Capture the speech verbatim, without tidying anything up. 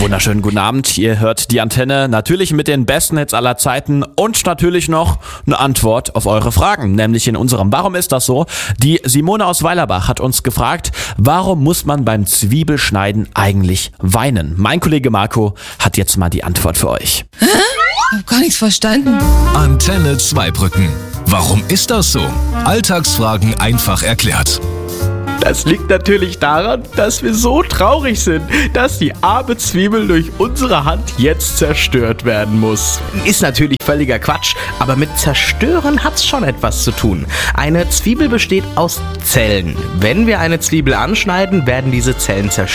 Wunderschönen guten Abend, ihr hört die Antenne, natürlich mit den besten Hits aller Zeiten und natürlich noch eine Antwort auf eure Fragen, nämlich in unserem Warum ist das so? Die Simone aus Weilerbach hat uns gefragt, warum muss man beim Zwiebelschneiden eigentlich weinen? Mein Kollege Marco hat jetzt mal die Antwort für euch. Hä? Ich hab gar nichts verstanden. Antenne Zweibrücken. Warum ist das so? Alltagsfragen einfach erklärt. Das liegt natürlich daran, dass wir so traurig sind, dass die arme Zwiebel durch unsere Hand jetzt zerstört werden muss. Ist natürlich völliger Quatsch, aber mit zerstören hat's schon etwas zu tun. Eine Zwiebel besteht aus Zellen. Wenn wir eine Zwiebel anschneiden, werden diese Zellen zerstört.